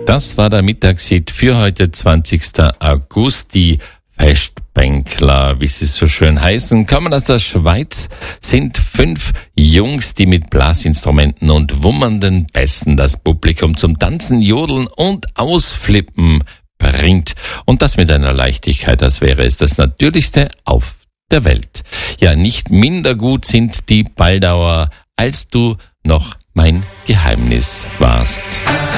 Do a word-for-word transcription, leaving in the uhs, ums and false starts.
Das war der Mittagshit für heute, zwanzigsten August. Die Festbänkler, wie sie so schön heißen, kommen aus der Schweiz, sind fünf Jungs, die mit Blasinstrumenten und wummernden Bässen das Publikum zum Tanzen, Jodeln und Ausflippen bringt. Und das mit einer Leichtigkeit, als wäre es das Natürlichste auf der Welt. Ja, nicht minder gut sind die Baldauer, als du noch mein Geheimnis warst.